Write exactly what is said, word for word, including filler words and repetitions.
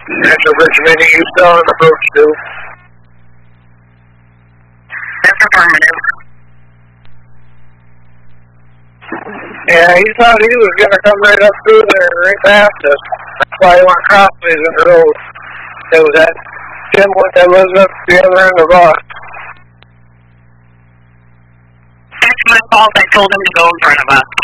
Central Richmond, you still on approach two? That's affirmative. Yeah, he thought he was going to come right up through there, right past us. That's why he went crossways in the road. It was that Tim with Elizabeth, the other end of us. That's my fault. I told him to go in front of us.